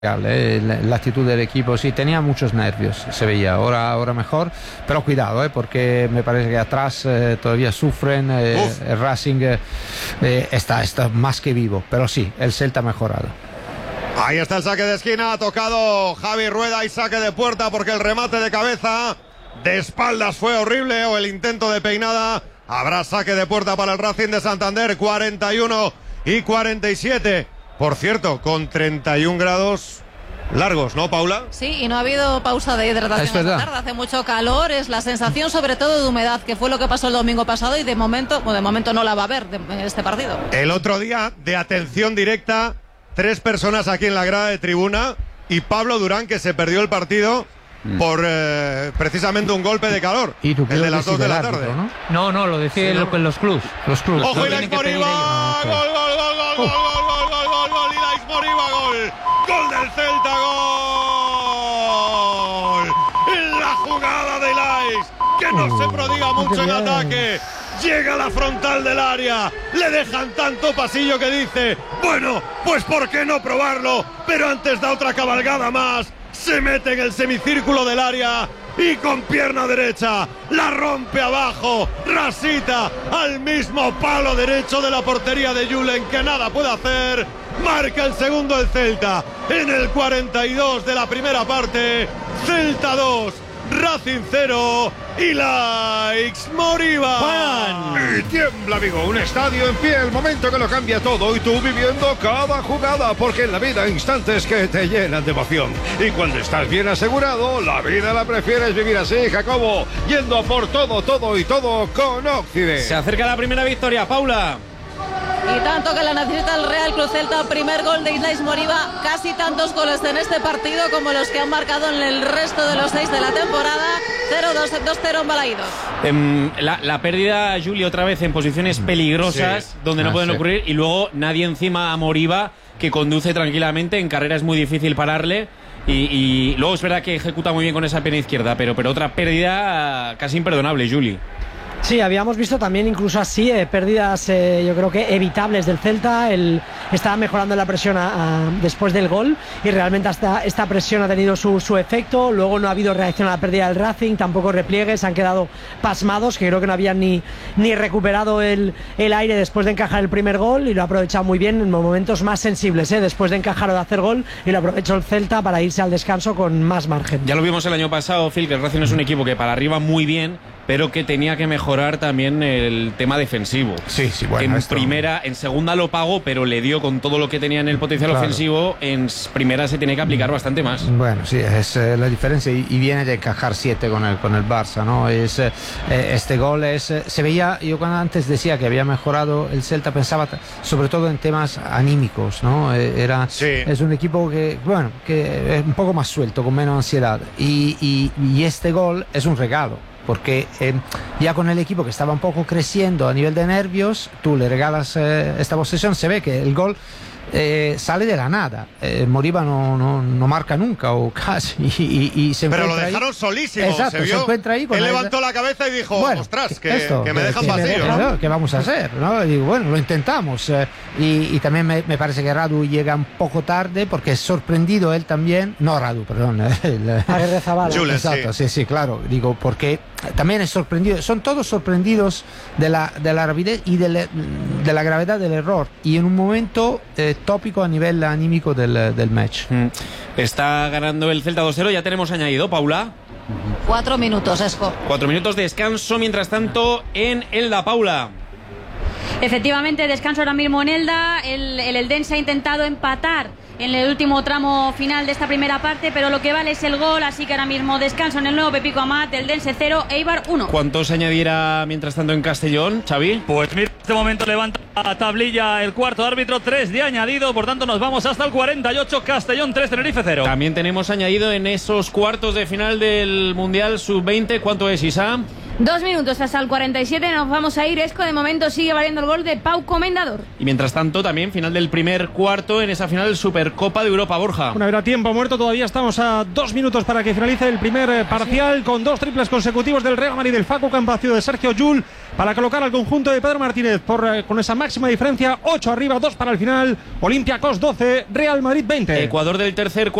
La actitud del equipo, sí, tenía muchos nervios, se veía, ahora mejor, pero cuidado, porque me parece que atrás todavía sufren, el Racing está más que vivo, pero sí, el Celta ha mejorado. Ahí está el saque de esquina, ha tocado Javi Rueda y saque de puerta porque el remate de cabeza de espaldas fue horrible, o el intento de peinada. Habrá saque de puerta para el Racing de Santander, 41 y 47. Por cierto, con 31 grados largos, ¿no, Paula? Sí, y no ha habido pausa de hidratación esta tarde. Hace mucho calor, es la sensación sobre todo de humedad, que fue lo que pasó el domingo pasado y de momento no la va a haber en este partido. El otro día, de atención directa, 3 personas aquí en la grada de tribuna y Pablo Durán, que se perdió el partido por precisamente un golpe de calor. ¿Y tú el de las 2 de la árbitro, tarde? No, lo decía en los clubs. ¡Ojo, Ilaix Moriba! ¡Gol! ¡Ilaix Moriba, gol! ¡Gol del Celta, gol! La jugada de Ilaix, que no se prodiga mucho en ataque. Llega a la frontal del área, le dejan tanto pasillo que dice, bueno, pues ¿por qué no probarlo? Pero antes da otra cabalgada más, se mete en el semicírculo del área y con pierna derecha la rompe abajo, rasita al mismo palo derecho de la portería de Julen, que nada puede hacer. Marca el segundo el Celta en el 42 de la primera parte. Celta 2, Racing 0, Ilaix Moriba. Y tiembla, amigo, un estadio en pie, el momento que lo cambia todo, y tú viviendo cada jugada, porque en la vida hay instantes que te llenan de emoción. Y cuando estás bien asegurado, la vida la prefieres vivir así, Jacobo, yendo a por todo con Occident. Se acerca la primera victoria, Paula. Y tanto que la necesita el Real Club Celta. Primer gol de Ilaix Moriba, casi tantos goles en este partido como los que han marcado en el resto de los 6 de la temporada. 0-2, 2-0 en Balaídos. La pérdida, Juli, otra vez en posiciones peligrosas, donde no pueden ocurrir, y luego nadie encima a Moriba, que conduce tranquilamente. En carrera es muy difícil pararle. Y luego es verdad que ejecuta muy bien con esa pierna izquierda, pero otra pérdida casi imperdonable, Juli. Sí, habíamos visto también incluso así pérdidas yo creo que evitables del Celta. Él estaba mejorando la presión después del gol, y realmente hasta esta presión ha tenido su efecto. Luego no ha habido reacción a la pérdida del Racing, tampoco repliegues, han quedado pasmados, que creo que no habían ni recuperado el aire después de encajar el primer gol, y lo ha aprovechado muy bien en momentos más sensibles, después de encajar o de hacer gol, y lo aprovechó el Celta para irse al descanso con más margen. Ya lo vimos el año pasado, Phil, que el Racing es un equipo que para arriba muy bien, pero que tenía que mejorar también el tema defensivo. Sí, bueno. En segunda lo pagó, pero le dio con todo lo que tenía en el potencial ofensivo. En primera se tiene que aplicar bastante más. Bueno, sí, es la diferencia, y viene de encajar 7 con el Barça, ¿no? Este gol se veía, yo cuando antes decía que había mejorado el Celta, pensaba sobre todo en temas anímicos, ¿no? Es un equipo que es un poco más suelto, con menos ansiedad, y este gol es un regalo. Porque ya con el equipo que estaba un poco creciendo a nivel de nervios, tú le regalas esta posesión, se ve que el gol sale de la nada. Moriba no marca nunca, o casi, y se pero encuentra lo dejaron ahí solísimo. Exacto, se vio. Se encuentra ahí con él levantó la cabeza y dijo, ostras, que me dejan vacío, ¿no? ¿Qué vamos a hacer? ¿no? Y bueno, lo intentamos, y también me parece que Radu llega un poco tarde, porque es sorprendido él también. No, Radu, perdón, Julen, exacto, sí, claro, digo, porque también es sorprendido, son todos sorprendidos de la rapidez y de la gravedad del error, y en un momento tópico a nivel anímico del match. Está ganando el Celta 2-0, ya tenemos añadido, Paula. 4 minutos, Esco. 4 minutos de descanso, mientras tanto en Elda, Paula. Efectivamente, descanso ahora mismo en Elda. El Eldense ha intentado empatar en el último tramo final de esta primera parte, pero lo que vale es el gol, así que ahora mismo descanso en el nuevo Pepico Amat, Eldense 0, Eibar 1. ¿Cuánto se añadirá mientras tanto en Castellón, Xavi? Pues mira, en este momento levanta la tablilla el cuarto árbitro, 3 de añadido, por tanto nos vamos hasta el 48, Castellón 3, Tenerife 0. También tenemos añadido en esos cuartos de final del Mundial Sub-20, ¿cuánto es, Isa? 2 minutos hasta el 47, nos vamos a ir. Esco, de momento sigue valiendo el gol de Pau Comendador. Y mientras tanto, también final del primer cuarto en esa final Supercopa de Europa, Borja. Una vez a tiempo muerto, todavía estamos a 2 minutos para que finalice el primer parcial, con 2 triples consecutivos del Real Madrid, del Facu Campacio, de Sergio Llull, para colocar al conjunto de Pedro Martínez con esa máxima diferencia, 8 arriba, 2 para el final. Olympiacos 12, Real Madrid 20. Ecuador del tercer